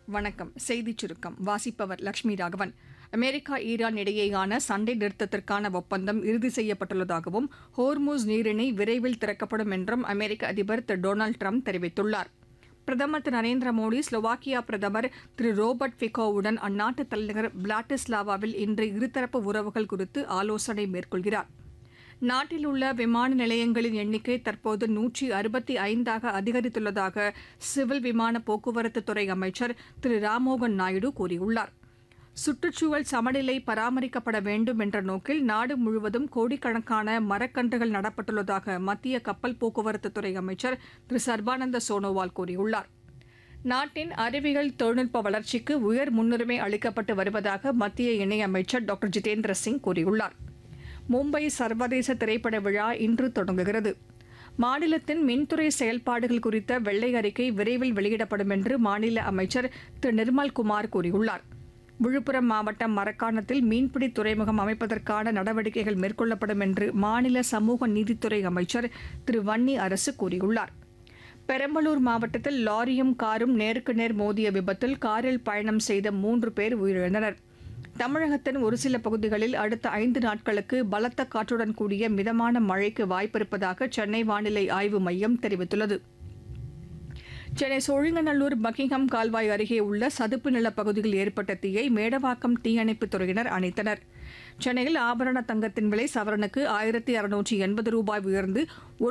வணக்கம். செய்திச் சுருக்கம் வாசிப்பவர் லட்சுமி ராகவன். அமெரிக்கா ஈரான் இடையேயான சண்டை நிறுத்தத்திற்கான ஒப்பந்தம் இறுதி செய்யப்பட்டுள்ளதாகவும் ஹோர்முஸ் நீரிணை விரைவில் திறக்கப்படும் என்றும் அமெரிக்க அதிபர் திரு டொனால்டு ட்ரம்ப் தெரிவித்துள்ளார். பிரதமர் திரு நரேந்திர மோடி ஸ்லோவாக்கியா பிரதமர் திரு ரோபர்ட் ஃபிகோவுடன் அந்நாட்டு தலைநகர் பிளாட்டிஸ்லாவாவில் இன்று இருதரப்பு உறவுகள் குறித்து ஆலோசனை மேற்கொள்கிறார். நாட்டில் உள்ள விமான நிலையங்களின் எண்ணிக்கை தற்போது 165ஆக அதிகரித்துள்ளதாக சிவில் விமான போக்குவரத்து துறை அமைச்சர் திரு ராம்மோகன் நாயுடு கூறியுள்ளார். சுற்றுச்சூழல் சமநிலை பராமரிக்கப்பட வேண்டும் என்ற நோக்கில் நாடு முழுவதும் கோடிக்கணக்கான மரக்கன்றுகள் நடப்பட்டுள்ளதாக மத்திய கப்பல் போக்குவரத்து துறை அமைச்சர் திரு சர்பானந்த சோனோவால் கூறியுள்ளார். நாட்டின் அறிவியல் தொழில்நுட்ப வளர்ச்சிக்கு உயர் முன்னுரிமை அளிக்கப்பட்டு வருவதாக மத்திய இணையமைச்சர் டாக்டர் ஜிதேந்திர சிங் கூறியுள்ளார். மும்பை சர்வதேச திரைப்பட விழா இன்று தொடங்குகிறது. மாநிலத்தின் மின்துறை செயல்பாடுகள் குறித்த வெள்ளை அறிக்கை விரைவில் வெளியிடப்படும் என்று மாநில அமைச்சர் திரு நிர்மல்குமார் கூறியுள்ளார். விழுப்புரம் மாவட்டம் மரக்காணத்தில் மீன்பிடி துறைமுகம் அமைப்பதற்கான நடவடிக்கைகள் மேற்கொள்ளப்படும் என்று மாநில சமூக நீதித்துறை அமைச்சர் திரு வன்னி அரசு கூறியுள்ளார். பெரம்பலூர் மாவட்டத்தில் லாரியும் காரும் நேருக்கு நேர் மோதிய விபத்தில் காரில் பயணம் செய்த 3 பேர் உயிரிழந்தனர். தமிழகத்தின் ஒரு சில பகுதிகளில் அடுத்த 5 நாட்களுக்கு பலத்த காற்றுடன் கூடிய மிதமான மழைக்கு வாய்ப்பிருப்பதாக சென்னை வானிலை ஆய்வு மையம் தெரிவித்துள்ளது. சென்னை சோழிங்கநல்லூர் பக்கிங்ஹாம் கால்வாய் அருகே உள்ள சதுப்பு நில பகுதியில் ஏற்பட்ட தீயை மேடவாக்கம் தீயணைப்புத் துறையினர் அணைத்தனர். சென்னையில் ஆபரண தங்கத்தின் விலை சவரனுக்கு 1680 ரூபாய் உயர்ந்து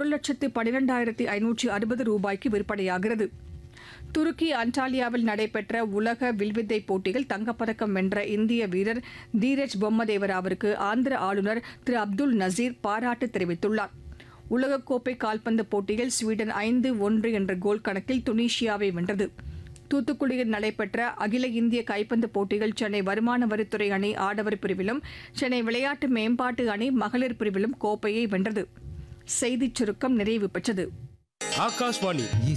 1,12,560 ரூபாய்க்கு விற்பனையாகிறது. துருக்கி அன்டாலியாவில் நடைபெற்ற உலக வில்வித்தை போட்டியில் தங்கப்பதக்கம் வென்ற இந்திய வீரர் தீரஜ் பொம்மதேவராவிற்கு ஆந்திர ஆளுநர் திரு அப்துல் நசீர் பாராட்டு தெரிவித்துள்ளார். உலகக்கோப்பை கால்பந்து போட்டியில் ஸ்வீடன் 5-1 என்ற கோல் கணக்கில் துனிஷியாவை வென்றது. தூத்துக்குடியில் நடைபெற்ற அகில இந்திய கைப்பந்து போட்டியில் சென்னை வருமான வரித்துறை அணி ஆடவர் பிரிவிலும் சென்னை விளையாட்டு மேம்பாட்டு அணி மகளிர் பிரிவிலும் கோப்பையை வென்றது. செய்திச் சுருக்கம் நிறைவு பெற்றது. ஆகாஷ்வாணி